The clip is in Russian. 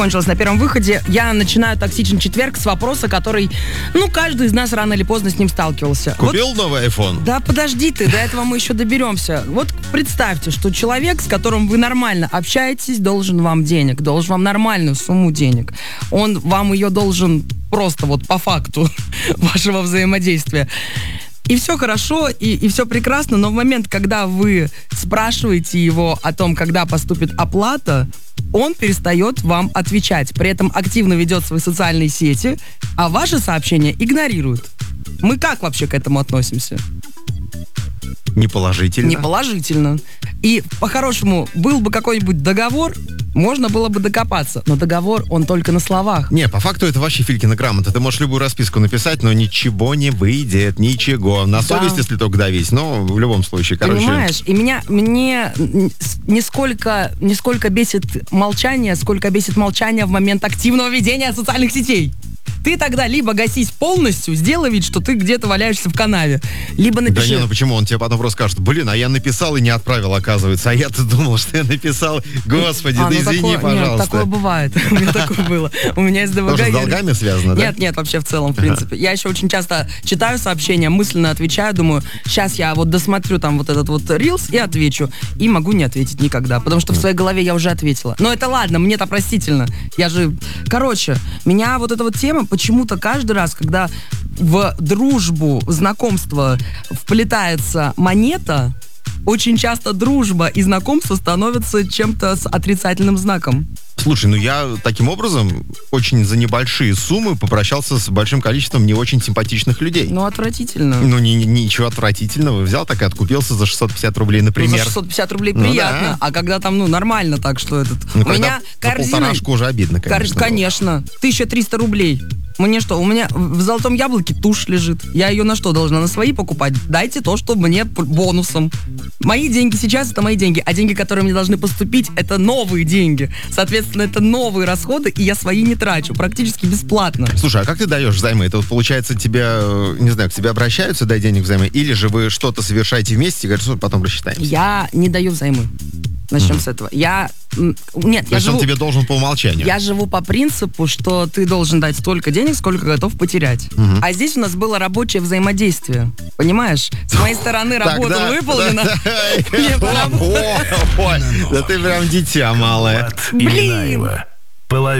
кончилось на первом выходе. Я начинаю «Токсичный четверг» с вопроса, который, каждый из нас рано или поздно с ним сталкивался. Купил новый iPhone? Да подожди ты, до этого мы еще доберемся. Вот представьте, что человек, с которым вы нормально общаетесь, должен вам денег, должен вам нормальную сумму денег. Он вам ее должен просто вот по факту вашего взаимодействия. И все хорошо, и все прекрасно, но в момент, когда вы спрашиваете его о том, когда поступит оплата, он перестает вам отвечать. При этом активно ведет свои социальные сети, а ваши сообщения игнорирует. Мы как вообще к этому относимся? Неположительно. Неположительно. И по-хорошему, был бы какой-нибудь договор, можно было бы докопаться. Но договор, он только на словах. Не, по факту это вообще Филькина грамота. Ты можешь любую расписку написать, но ничего не выйдет, ничего. На совесть, если только давить, но в любом случае, Понимаешь, и мне не сколько бесит молчание, сколько бесит молчание в момент активного ведения социальных сетей. Ты тогда либо гасись полностью, сделай вид, что ты где-то валяешься в канаве, либо напиши. Да не, почему? Он тебе потом просто скажет, а я написал и не отправил, оказывается. А я-то думал, что я написал. Господи, извини, пожалуйста. Нет, такое бывает. У меня такое было. У меня есть ДВГ. Тоже с долгами связано, да? Нет, вообще в целом, в принципе. Я еще очень часто читаю сообщения, мысленно отвечаю, думаю, сейчас я вот досмотрю там вот этот вот рилс и отвечу. И могу не ответить никогда, потому что в своей голове я уже ответила. Но это ладно, мне-то простительно. Меня вот эта вот тема почему-то каждый раз, когда в дружбу, в знакомство вплетается монета, очень часто дружба и знакомство становятся чем-то с отрицательным знаком. Слушай, я таким образом очень за небольшие суммы попрощался с большим количеством не очень симпатичных людей. Отвратительно. Ничего отвратительного. Взял так и откупился за 650 рублей, например. За 650 рублей приятно. Да. А когда там, нормально так, что этот... У меня корзина... За полторашку уже обидно, конечно. Конечно. 1300 рублей. Мне что, у меня в «Золотом яблоке» тушь лежит. Я ее на что должна? На свои покупать? Дайте то, что мне бонусом. Мои деньги сейчас — это мои деньги, а деньги, которые мне должны поступить, это новые деньги. Соответственно, это новые расходы, и я свои не трачу. Практически бесплатно. Слушай, а как ты даешь взаймы? Это получается, к тебе обращаются, дай денег взаймы, или же вы что-то совершаете вместе и говорите, потом рассчитаемся? Я не даю взаймы. Начнем с этого. То есть он тебе должен по умолчанию? Я живу по принципу, что ты должен дать столько денег, сколько готов потерять. А здесь у нас было рабочее взаимодействие. Понимаешь? С моей стороны работа выполнена. Да ты прям дитя малое. Блин!